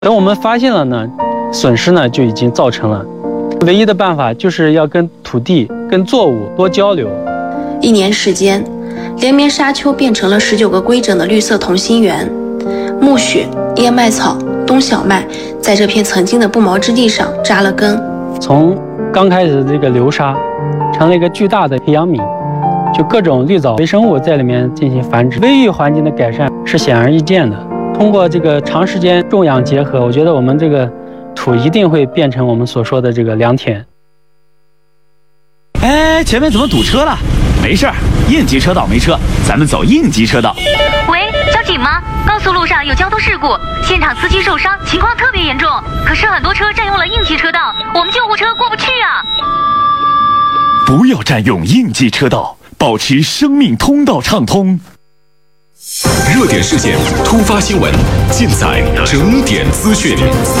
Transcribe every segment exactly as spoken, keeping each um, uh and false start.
等我们发现了呢，损失呢就已经造成了。唯一的办法就是要跟土地、跟作物多交流。 一年时间，连绵沙丘变成了十九个规整的绿色同心圆，苜蓿、燕麦草、冬小麦在这片曾经的不毛之地上扎了根。 从刚开始的这个流沙，成了一个巨大的培养皿，就各种绿藻微生物在里面进行繁殖，微育环境的改善是显而易见的。通过这个长时间种养结合，我觉得我们这个土一定会变成我们所说的这个良田。 哎，前面怎么堵车了？没事儿，应急车道没车，咱们走应急车道。 喂，交警吗？高速路上有交通事故，现场司机受伤，情况特别严重。可是很多车占用了应急车道，我们救护车过不去啊！ 不要占用应急车道，保持生命通道畅通。 热点事件、突发新闻，尽在整点资讯。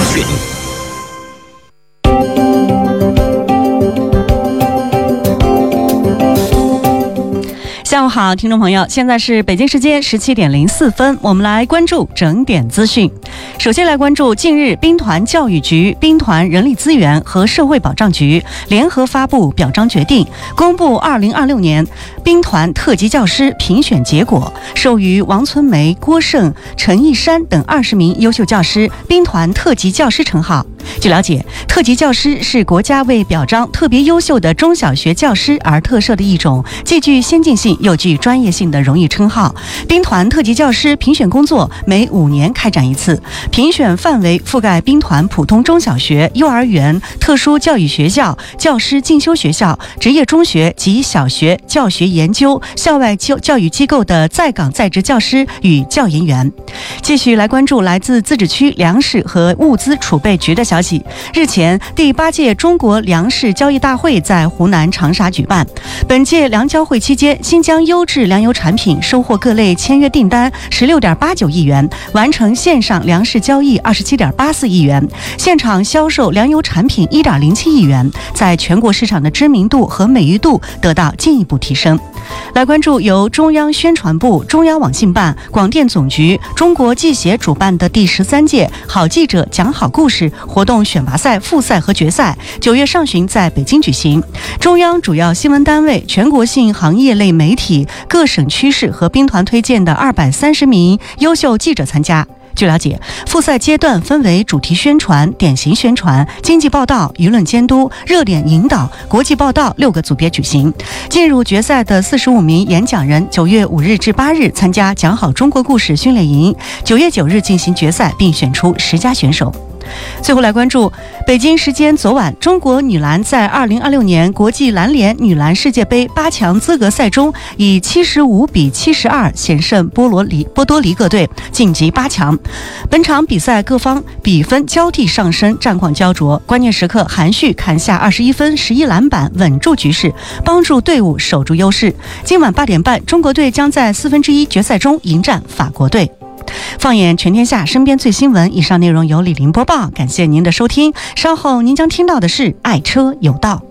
下午好，听众朋友，现在是北京时间十七点零四分，我们来关注整点资讯。首先来关注近日兵团教育局、兵团人力资源和社会保障局联合发布表彰决定，公布二零二六年兵团特级教师评选结果，授予王春梅、郭胜、陈义山等二十名优秀教师兵团特级教师称号。据了解，特级教师是国家为表彰特别优秀的中小学教师而特设的一种既具先进性又具专业性的荣誉称号。兵团特级教师评选工作每五年开展一次，评选范围覆盖兵团普通中小学、幼儿园、特殊教育学校、教师进修学校、职业中学及小学教学研究、校外教教育机构的在岗在职教师与教研员。继续来关注来自自治区粮食和物资储备局的消息。日前，第八届中国粮食交易大会在湖南长沙举办。本届粮交会期间，新疆优质粮油产品收获各类签约订单十六点八九亿元，完成线上粮食交易二十七点八四亿元，现场销售粮油产品一点零七亿元，在全国市场的知名度和美誉度得到进一步提升。来关注由中央宣传部、中央网信办、广电总局、中国记协主办的第十三届好记者讲好故事活动选拔赛复赛和决赛，九月上旬在北京举行。中央主要新闻单位、全国性行业类媒体、各省区市和兵团推荐的二百三十名优秀记者参加。据了解，复赛阶段分为主题宣传、典型宣传、经济报道、舆论监督、热点引导、国际报道六个组别举行。进入决赛的四十五名演讲人，九月五日至八日参加讲好中国故事训练营，九月九日进行决赛，并选出十佳选手。最后来关注北京时间昨晚，中国女篮在二零二六年国际篮联女篮世界杯八强资格赛中，以七十五比七十二险胜波罗里波多黎各队，晋级八强。本场比赛各方比分交替上升，战况焦灼，关键时刻韩旭砍下二十一分、十一篮板，稳住局势，帮助队伍守住优势。今晚八点半，中国队将在四分之一决赛中迎战法国队。放眼全天下，身边最新闻。以上内容由李林播报，感谢您的收听。稍后您将听到的是爱车有道。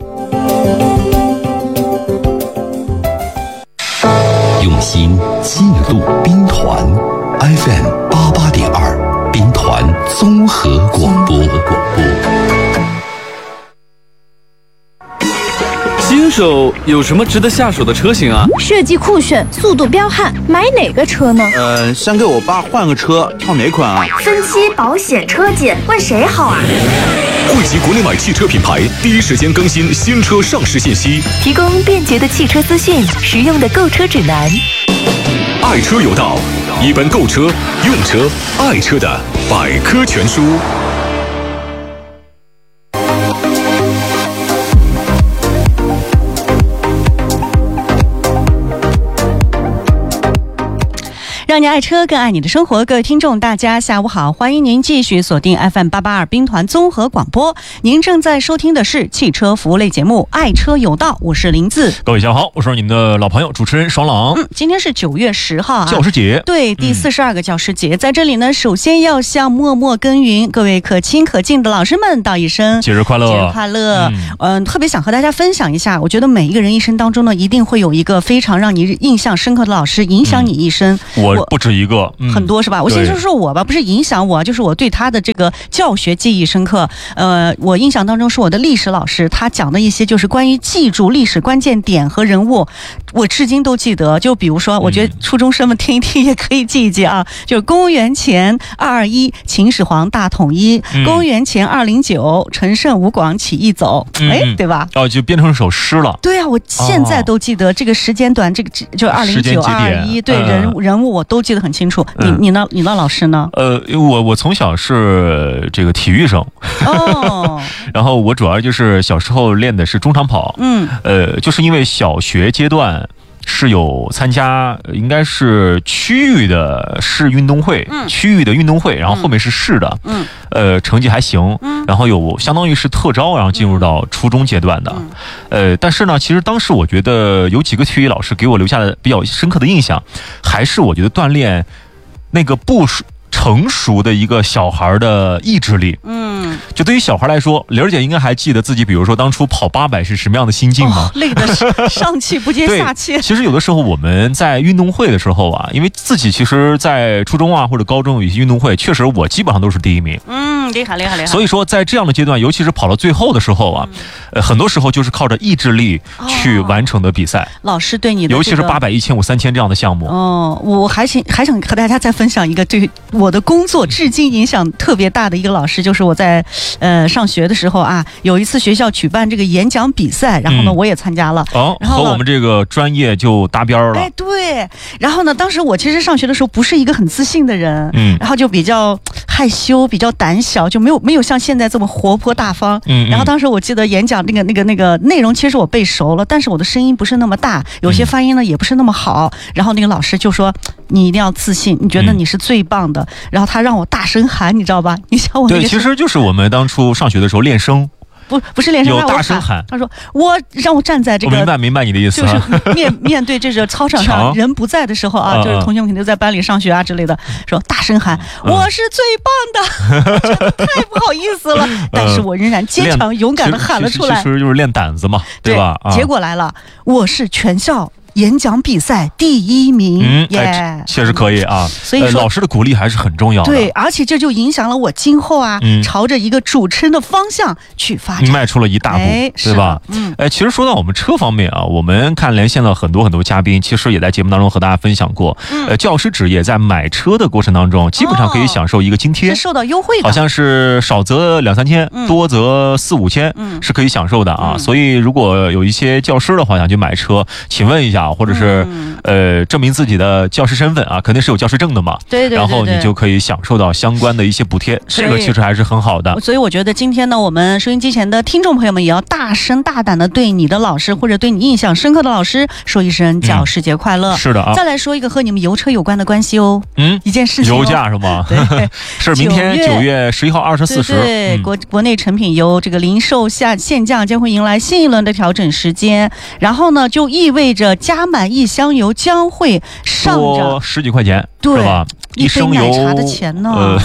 用心记录兵团 F M 八八点二，兵团综合广播。 新手有什么值得下手的车型啊？ 设计酷炫，速度彪悍，买哪个车呢？ 呃，想给我爸换个车，挑哪款啊？ 分期、保险、车检，问谁好啊？ 汇集国内外汽车品牌，第一时间更新新车上市信息， 提供便捷的汽车资讯，实用的购车指南。 爱车有道，一本购车、用车、爱车的百科全书。 让你爱车更爱你的生活。各位听众大家下午好，欢迎您继续锁定 F M 八八二兵团综合广播，您正在收听的是汽车服务类节目爱车有道，我是林子。 各位下午好，我是你们的老朋友主持人爽朗。 嗯，今天是九月十号啊， 教师节。 对，第四十二个教师节、嗯、在这里呢，首先要向默默耕耘各位可亲可敬的老师们道一声节日快乐， 节日快乐。嗯、呃，特别想和大家分享一下，我觉得每一个人一生当中呢，一定会有一个非常让你印象深刻的老师影响你一生。 嗯、我我不止一个， 嗯、很多是吧？我先说说我吧，不是影响我，就是我对他的这个教学记忆深刻。呃，我印象当中是我的历史老师，他讲的一些就是关于记住历史关键点和人物，我至今都记得。就比如说，我觉得初中生们听一听也可以记一记啊，嗯、就是公元前二二一秦始皇大统一，嗯、公元前二零九陈胜吴广起义走，哎、嗯，对吧？ 哦，就变成首诗了。 对啊，我现在都记得这个时间段，这个就二零九二二一，对、嗯、人人物我都记得很清楚。你你呢？你呢？老师呢？ 呃，我我从小是这个体育生哦，然后我主要就是小时候练的是中长跑，嗯，呃，就是因为小学阶段是有参加，应该是区域的市运动会，嗯，区域的运动会，然后后面是市的，嗯，呃，成绩还行，嗯，然后有相当于是特招，然后进入到初中阶段的，嗯、呃，但是呢，其实当时我觉得有几个体育老师给我留下的比较深刻的印象，还是我觉得锻炼那个不成熟的一个小孩的意志力，嗯，就对于小孩来说，玲儿姐应该还记得自己，比如说当初跑八百是什么样的心境吗？ 哦、累的是上气不接下气。 其实有的时候我们在运动会的时候啊，因为自己其实，在初中啊或者高中有一些运动会，确实我基本上都是第一名。 嗯，厉害厉害厉害。 所以说，在这样的阶段，尤其是跑到最后的时候啊，嗯、呃，很多时候就是靠着意志力去完成的比赛。哦、 老师对你的、这个， 尤其是八百、一千五、三千这样的项目。 哦，我还想还想和大家再分享一个对我的工作至今影响特别大的一个老师，就是我在呃上学的时候啊，有一次学校举办这个演讲比赛，然后呢、嗯、我也参加了， 哦， 然后和我们这个专业就搭边了。 哎，对，然后呢，当时我其实上学的时候不是一个很自信的人，嗯，然后就比较害羞，比较胆小，就没有没有像现在这么活泼大方。嗯，然后当时我记得演讲那个那个那个内容，其实我背熟了，但是我的声音不是那么大，有些发音呢也不是那么好。然后那个老师就说：“你一定要自信，你觉得你是最棒的。”然后他让我大声喊，你知道吧？你想我那个对，其实就是我们当初上学的时候练声。 不不是练声， 有大声喊。 他说我让我站在这个， 我明白明白你的意思， 就是面面对这个操场上人不在的时候啊，就是同学们肯定在班里上学啊之类的，说大声喊、嗯、我是最棒的，真的太不好意思了，但是我仍然坚强勇敢的喊了出来， 其实就是练胆子嘛，对吧？ 对，结果来了，我是全校演讲比赛第一名， 嗯，耶、哎，确实可以啊。所以说、呃，老师的鼓励还是很重要的。 对，而且这就影响了我今后啊，嗯、朝着一个主持人的方向去发展， 迈出了一大步， 哎、 对吧？嗯，哎，其实说到我们车方面啊，我们看连线了很多很多嘉宾，其实也在节目当中和大家分享过。嗯、呃，教师职业在买车的过程当中，基本上可以享受一个津贴， 哦、是受到优惠的， 好像是少则两三千，嗯、多则四五千，嗯、是可以享受的啊。嗯、所以如果有一些教师的话想去买车，请问一下，或者是、嗯呃，证明自己的教师身份啊，肯定是有教师证的嘛。 对 对, 对, 对。 然后你就可以享受到相关的一些补贴，这个其实还是很好的。 所以我觉得今天呢，我们收音机前的听众朋友们也要大声大胆的对你的老师或者对你印象深刻的老师说一声教师节快乐。 嗯、是的啊。 再来说一个和你们油车有关的关系哦。 嗯， 一件事情、哦。 油价是吗？对，是明天九月十一号二十四时。 对，嗯、国国内成品油这个零售下限价将会迎来新一轮的调整时间，然后呢，就意味着加满一箱油将会上涨十几块钱， 对是吧？ 一升油，一杯奶茶的钱呢？ 呃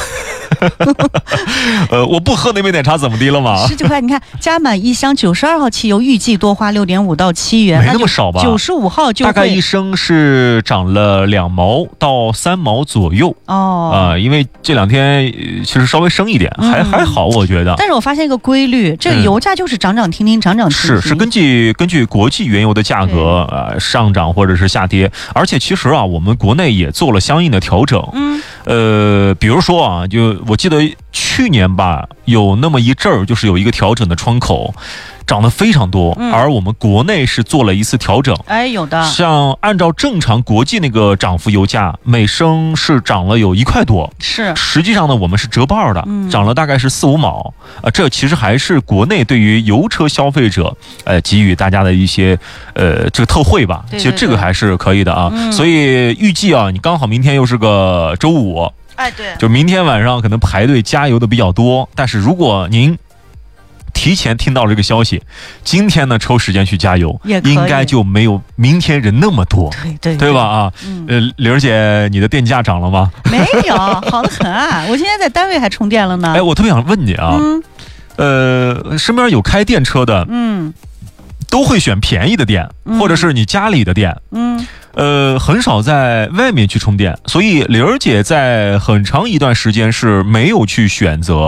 呃，我不喝那杯奶茶怎么的了吗？ 十几块，你看加满一箱九十二号汽油，预计多花六点五到七元， 没那么少吧？ 九十五号就大概一升是涨了两毛到三毛左右哦。啊、呃，因为这两天其实稍微升一点，嗯、还还好，我觉得。 但是我发现一个规律，这个油价就是涨涨停停，涨涨停停。 是是根据根据国际原油的价格呃上涨或者是下跌，而且其实啊，我们国内也做了相应的调整。嗯。呃，比如说啊，就我记得去年吧，有那么一阵儿，就是有一个调整的窗口，涨得非常多，嗯、而我们国内是做了一次调整。 哎，有的。 像按照正常国际那个涨幅油价，每升是涨了有一块多， 是。 实际上呢，我们是折半的，嗯、涨了大概是四五毛。呃，这其实还是国内对于油车消费者，呃，给予大家的一些呃这个特惠吧。 对对对， 其实这个还是可以的啊。嗯、所以预计啊，你刚好明天又是个周五。 哎，对， 就明天晚上可能排队加油的比较多，但是如果您提前听到这个消息，今天呢抽时间去加油，应该就没有明天人那么多， 对对 对, 对吧？啊，嗯、呃，玲儿姐，你的电价涨了吗？ 没有，好得很啊！我今天在单位还充电了呢。 哎，我特别想问你啊，嗯、呃，身边有开电车的，嗯，都会选便宜的电，嗯、或者是你家里的电，嗯。 呃，很少在外面去充电，所以玲儿姐在很长一段时间是没有去选择